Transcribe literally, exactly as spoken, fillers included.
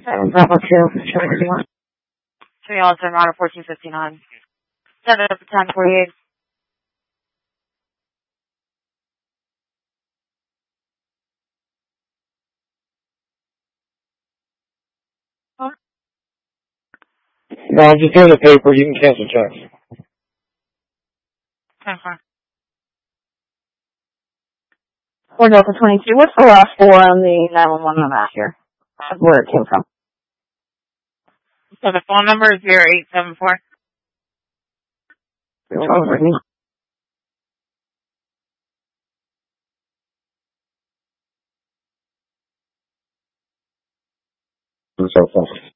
seven Bravo two, twenty-one. Three all seven Route fourteen fifty-nine. Set it up at ten forty-eight. No, just hear the paper. You can cancel checks. Okay. Or Delta twenty-two. What's the last four on the nine one one on that here? That's where it came from. So the phone number is zero eight seven four. Over me. So far.